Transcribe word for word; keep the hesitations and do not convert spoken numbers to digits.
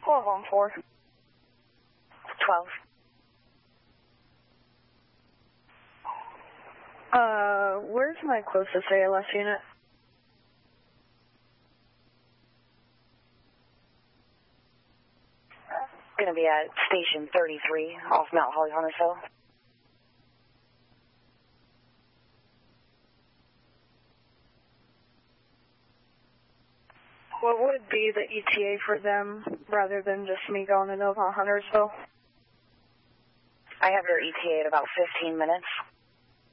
twelve on four. twelve. Uh, where's my closest A L S unit? Gonna be at Station thirty-three off Mount Holly, Huntersville. What would be the E T A for them rather than just me going to Nova Huntersville? I have your E T A at about fifteen minutes.